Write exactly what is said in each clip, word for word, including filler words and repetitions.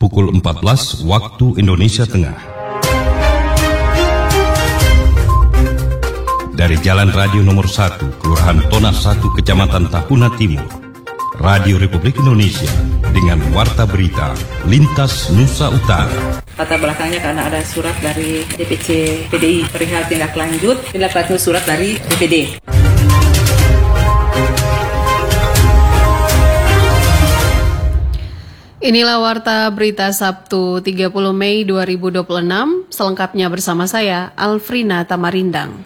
pukul empat belas waktu Indonesia Tengah. Dari Jalan Radio Nomor satu, Kelurahan Tona satu, Kecamatan Tahuna Timur, Radio Republik Indonesia dengan warta berita Lintas Nusa Utara. Latar belakangnya karena ada surat dari D P C P D I perihal tindak lanjut, tindak lanjut surat dari D P D. Inilah warta berita Sabtu tiga puluh Mei dua ribu dua puluh enam, selengkapnya bersama saya, Alfrina Tamarindang.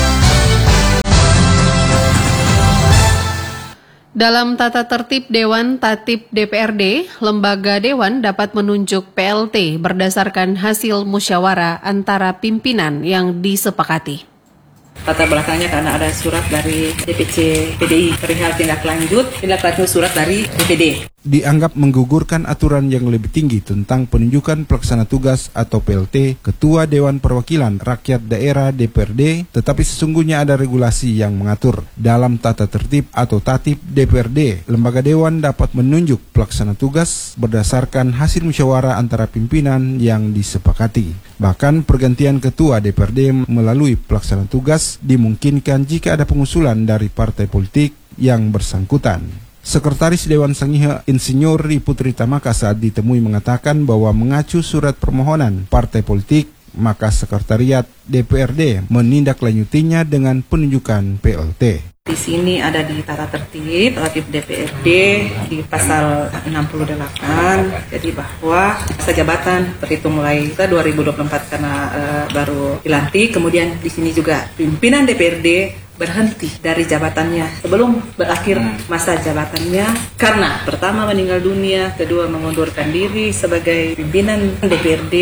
Dalam tata tertib Dewan Tatip D P R D, lembaga Dewan dapat menunjuk P L T berdasarkan hasil musyawarah antara pimpinan yang disepakati. Latar belakangnya karena ada surat dari D P C P D I perihal tindak lanjut, tindak lanjut surat dari D P D. Dianggap menggugurkan aturan yang lebih tinggi tentang penunjukan pelaksana tugas atau P L T Ketua Dewan Perwakilan Rakyat Daerah D P R D, tetapi sesungguhnya ada regulasi yang mengatur. Dalam tata tertib atau tatip D P R D, lembaga Dewan dapat menunjuk pelaksana tugas berdasarkan hasil musyawarah antara pimpinan yang disepakati. Bahkan pergantian Ketua D P R D melalui pelaksana tugas dimungkinkan jika ada pengusulan dari partai politik yang bersangkutan. Sekretaris Dewan Sangihe Insinyur Putri Tamaka saat ditemui mengatakan bahwa mengacu surat permohonan partai politik, maka Sekretariat D P R D menindaklanjutinya dengan penunjukan P L T. Di sini ada di tata tertib, tertib D P R D di pasal enam puluh delapan, jadi bahwa masa jabatan terhitung mulai dua ribu dua puluh empat karena uh, baru dilantik, kemudian di sini juga pimpinan D P R D berhenti dari jabatannya sebelum berakhir masa jabatannya karena pertama meninggal dunia, kedua mengundurkan diri sebagai pimpinan D P R D,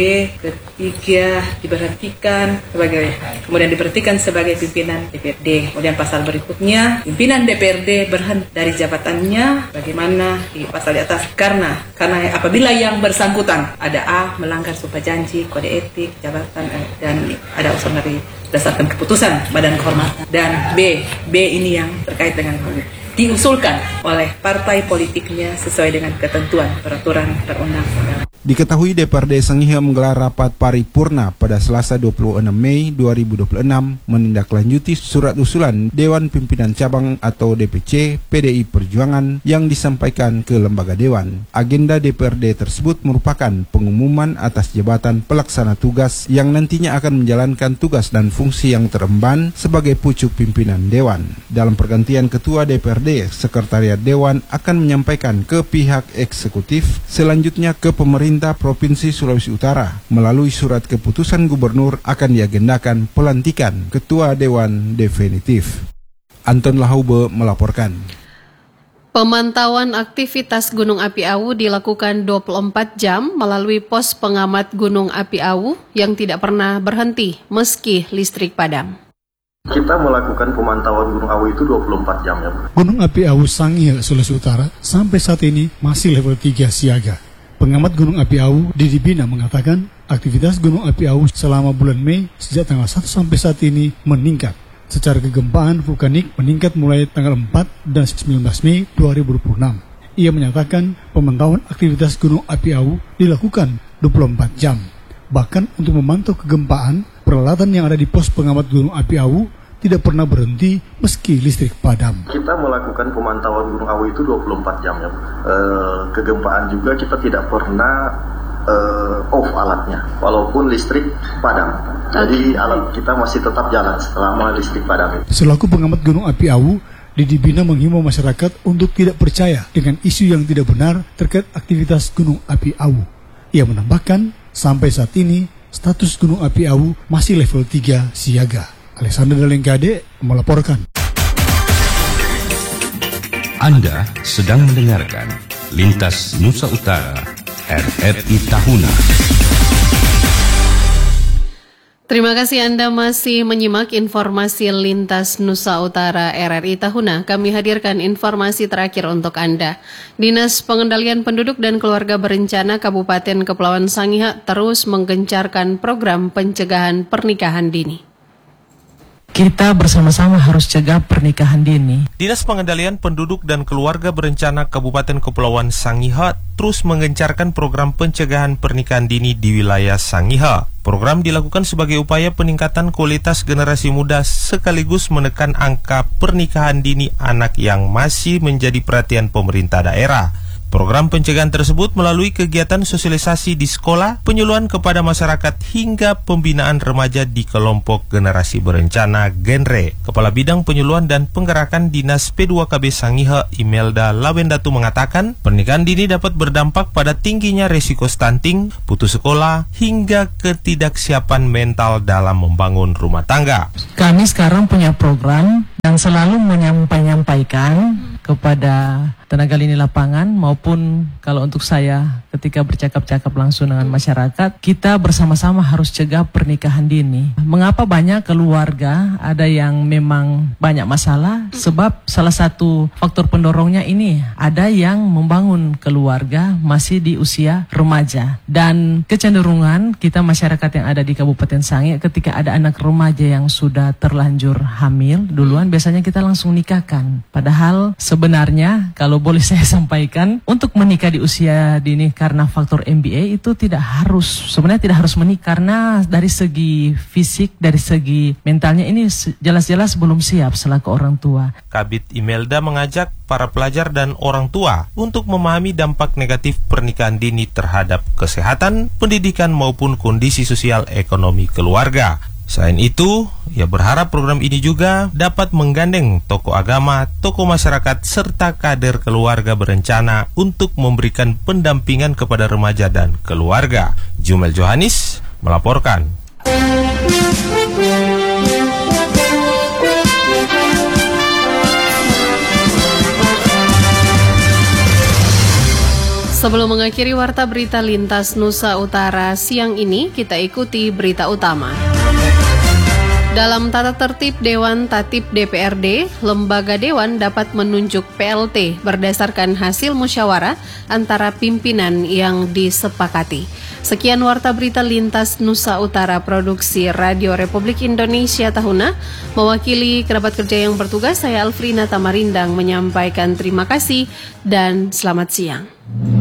ketiga diberhentikan sebagai kemudian diberhentikan sebagai pimpinan D P R D. Kemudian pasal berikutnya pimpinan D P R D berhenti dari jabatannya bagaimana di pasal di atas karena karena apabila yang bersangkutan ada A melanggar sumpah janji, kode etik jabatan dan ada usul dari berdasarkan keputusan Badan Kehormatan, dan B, B ini yang terkait dengan diusulkan oleh partai politiknya sesuai dengan ketentuan peraturan perundang-undangan. Diketahui D P R D Sangihe menggelar rapat paripurna pada Selasa dua puluh enam Mei dua ribu dua puluh enam menindaklanjuti surat usulan Dewan Pimpinan Cabang atau D P C P D I Perjuangan yang disampaikan ke lembaga Dewan. Agenda D P R D tersebut merupakan pengumuman atas jabatan pelaksana tugas yang nantinya akan menjalankan tugas dan fungsi yang teremban sebagai pucuk pimpinan Dewan. Dalam pergantian Ketua D P R D, Sekretariat Dewan akan menyampaikan ke pihak eksekutif, selanjutnya ke pemerintah Provinsi Sulawesi Utara. Melalui surat keputusan gubernur akan diagendakan pelantikan Ketua Dewan definitif. Anton Lahaube melaporkan. Pemantauan aktivitas Gunung Api Awu dilakukan dua puluh empat jam melalui pos pengamat Gunung Api Awu yang tidak pernah berhenti meski listrik padam. Kita melakukan pemantauan Gunung Awu itu dua puluh empat jam ya. Gunung Api Awu Sangihe, Sulawesi Utara sampai saat ini masih level tiga siaga. Pengamat Gunung Api Awu Didi Bina mengatakan aktivitas Gunung Api Awu selama bulan Mei sejak tanggal satu sampai saat ini meningkat. Secara kegempaan vulkanik meningkat mulai tanggal empat dan sembilan belas Mei dua ribu dua puluh enam. Ia menyatakan pemantauan aktivitas Gunung Api Awu dilakukan dua puluh empat jam. Bahkan untuk memantau kegempaan, peralatan yang ada di pos pengamat Gunung Api Awu tidak pernah berhenti meski listrik padam. Kita melakukan pemantauan Gunung Awu itu dua puluh empat jam ya. E, kegempaan juga kita tidak pernah e, off alatnya walaupun listrik padam. Jadi alat kita masih tetap jalan selama listrik padam. Selaku pengamat Gunung Api Awu, Didi Bina menghimbau masyarakat untuk tidak percaya dengan isu yang tidak benar terkait aktivitas Gunung Api Awu. Ia menambahkan, sampai saat ini status Gunung Api Awu masih level tiga siaga. Alexander Dalengkade melaporkan. Anda sedang mendengarkan Lintas Nusa Utara R R I Tahuna. Terima kasih Anda masih menyimak informasi Lintas Nusa Utara R R I Tahuna. Kami hadirkan informasi terakhir untuk Anda. Dinas Pengendalian Penduduk dan Keluarga Berencana Kabupaten Kepulauan Sangihe terus menggencarkan program pencegahan pernikahan dini. Kita bersama-sama harus cegah pernikahan dini. Dinas Pengendalian Penduduk dan Keluarga Berencana Kabupaten Kepulauan Sangihe terus menggencarkan program pencegahan pernikahan dini di wilayah Sangihe. Program dilakukan sebagai upaya peningkatan kualitas generasi muda sekaligus menekan angka pernikahan dini anak yang masih menjadi perhatian pemerintah daerah. Program pencegahan tersebut melalui kegiatan sosialisasi di sekolah, penyuluhan kepada masyarakat hingga pembinaan remaja di kelompok generasi berencana genre. Kepala Bidang Penyuluhan dan Penggerakan Dinas P dua K B Sangihe Imelda Lawendatu mengatakan, pernikahan dini dapat berdampak pada tingginya resiko stunting, putus sekolah, hingga ketidaksiapan mental dalam membangun rumah tangga. Kami sekarang punya program dan selalu menyampaikan kepada tenaga lini lapangan maupun kalau untuk saya ketika bercakap-cakap langsung dengan masyarakat, kita bersama-sama harus cegah pernikahan dini. Mengapa banyak keluarga ada yang memang banyak masalah? Sebab salah satu faktor pendorongnya ini ada yang membangun keluarga masih di usia remaja. Dan kecenderungan kita masyarakat yang ada di Kabupaten Sangihe ketika ada anak remaja yang sudah terlanjur hamil duluan, biasanya kita langsung nikahkan. Padahal sebenarnya kalau boleh saya sampaikan, untuk menikah di usia dini karena faktor M B A itu tidak harus, sebenarnya tidak harus menikah karena dari segi fisik, dari segi mentalnya ini jelas-jelas belum siap selaku orang tua. Kabid Imelda mengajak para pelajar dan orang tua untuk memahami dampak negatif pernikahan dini terhadap kesehatan, pendidikan maupun kondisi sosial ekonomi keluarga. Selain itu, ia berharap program ini juga dapat menggandeng tokoh agama, tokoh masyarakat, serta kader keluarga berencana untuk memberikan pendampingan kepada remaja dan keluarga. Jumel Johanis melaporkan. Sebelum mengakhiri Warta Berita Lintas Nusa Utara siang ini, kita ikuti berita utama. Dalam tata tertib Dewan Tatip D P R D, lembaga Dewan dapat menunjuk P L T berdasarkan hasil musyawarah antara pimpinan yang disepakati. Sekian Warta Berita Lintas Nusa Utara Produksi Radio Republik Indonesia Tahuna. Mewakili kerabat kerja yang bertugas, saya Alfrina Tamarindang menyampaikan terima kasih dan selamat siang.